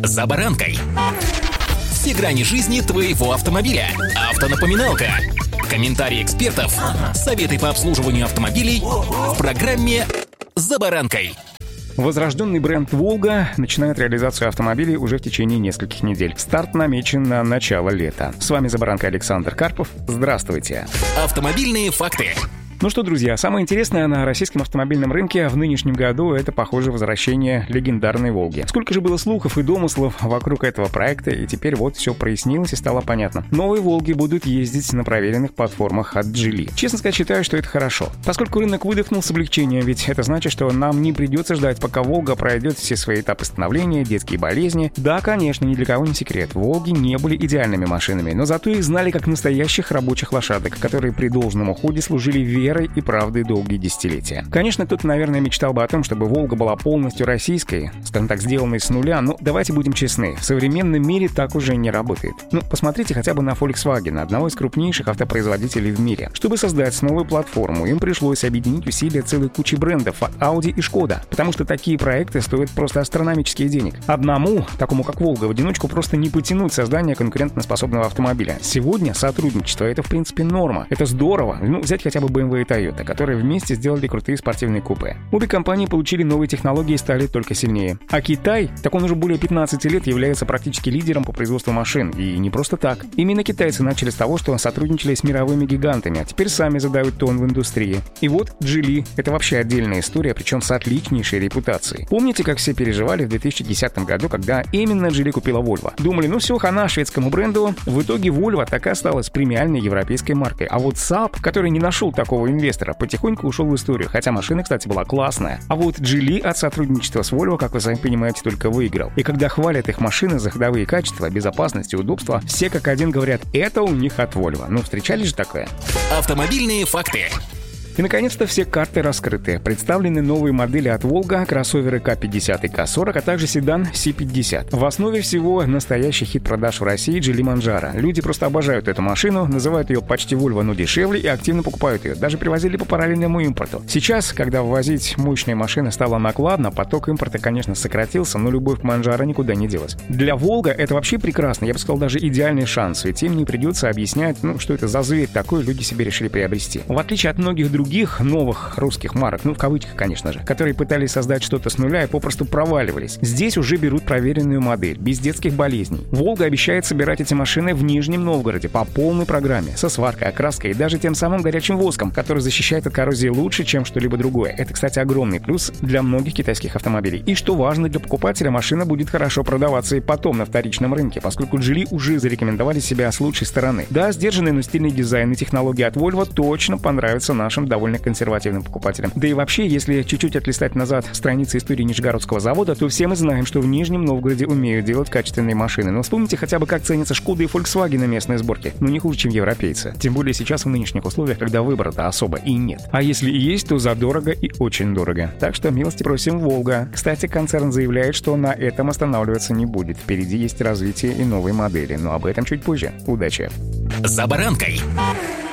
«За баранкой». Все грани жизни твоего автомобиля. Автонапоминалка. Комментарии экспертов. Советы по обслуживанию автомобилей в программе «За баранкой». Возрожденный бренд «Волга» начинает реализацию автомобилей уже в течение нескольких недель. Старт намечен на начало лета. С вами «За баранкой» Александр Карпов. Здравствуйте. Автомобильные факты. Ну что, друзья, самое интересное на российском автомобильном рынке в нынешнем году — это, похоже, возвращение легендарной «Волги». Сколько же было слухов и домыслов вокруг этого проекта, и теперь вот все прояснилось и стало понятно. Новые «Волги» будут ездить на проверенных платформах от Geely. Честно сказать, считаю, что это хорошо, поскольку рынок выдохнул с облегчением, ведь это значит, что нам не придется ждать, пока «Волга» пройдет все свои этапы становления, детские болезни. Да, конечно, ни для кого не секрет, «Волги» не были идеальными машинами, но зато их знали как настоящих рабочих лошадок, которые при должном уходе служили верой и правдой долгие десятилетия. Конечно, кто-то, наверное, мечтал бы о том, чтобы «Волга» была полностью российской, скажем так, сделанной с нуля, но давайте будем честны, в современном мире так уже не работает. Посмотрите хотя бы на Volkswagen, одного из крупнейших автопроизводителей в мире. Чтобы создать новую платформу, им пришлось объединить усилия целой кучи брендов от Audi и Skoda, потому что такие проекты стоят просто астрономических денег. Одному, такому как «Волга», в одиночку просто не потянуть создание конкурентоспособного автомобиля. Сегодня сотрудничество — это, в принципе, норма. Это здорово. Взять хотя бы BMW и Toyota, которые вместе сделали крутые спортивные купе. Обе компании получили новые технологии и стали только сильнее. А Китай, так он уже более 15 лет является практически лидером по производству машин. И не просто так. Именно китайцы начали с того, что сотрудничали с мировыми гигантами, а теперь сами задают тон в индустрии. И вот Geely — это вообще отдельная история, причем с отличнейшей репутацией. Помните, как все переживали в 2010 году, когда именно Geely купила Volvo? Думали, все, хана шведскому бренду. В итоге Volvo так и осталась премиальной европейской маркой. А вот Saab, который не нашел такого инвестора, потихоньку ушел в историю, хотя машина, кстати, была классная. А вот Geely от сотрудничества с Volvo, как вы сами понимаете, только выиграл. И когда хвалят их машины за ходовые качества, безопасность и удобство, все как один говорят, это у них от Volvo. Встречались же такое? Автомобильные факты. И, наконец-то, все карты раскрыты. Представлены новые модели от Volga, кроссоверы К50 и К40, а также седан C50. В основе всего настоящий хит продаж в России Geely Manjaro. Люди просто обожают эту машину, называют ее почти Volvo, но дешевле, и активно покупают ее. Даже привозили по параллельному импорту. Сейчас, когда ввозить мощные машины стало накладно, поток импорта, конечно, сократился, но любовь к Manjaro никуда не делась. Для Volga это вообще прекрасно, я бы сказал, даже идеальный шанс, ведь им не придется объяснять, что это за зверь такой люди себе решили приобрести. В отличие от многих других новых русских марок, в кавычках, конечно же, которые пытались создать что-то с нуля и попросту проваливались. Здесь уже берут проверенную модель, без детских болезней. Volga обещает собирать эти машины в Нижнем Новгороде по полной программе, со сваркой, окраской и даже тем самым горячим воском, который защищает от коррозии лучше, чем что-либо другое. Это, кстати, огромный плюс для многих китайских автомобилей. И что важно для покупателя, машина будет хорошо продаваться и потом на вторичном рынке, поскольку Geely уже зарекомендовали себя с лучшей стороны. Да, сдержанный, но стильный дизайн и технологии от Volvo точно понравятся нашим довольно консервативным покупателям. Да и вообще, если чуть-чуть отлистать назад страницы истории Нижегородского завода, то все мы знаем, что в Нижнем Новгороде умеют делать качественные машины. Но вспомните хотя бы, как ценятся Skoda и Volkswagen на местной сборке. Не хуже, чем европейцы. Тем более сейчас в нынешних условиях, когда выбора-то особо и нет. А если и есть, то задорого и очень дорого. Так что милости просим, Volga. Кстати, концерн заявляет, что на этом останавливаться не будет. Впереди есть развитие и новые модели. Но об этом чуть позже. Удачи! За баранкой.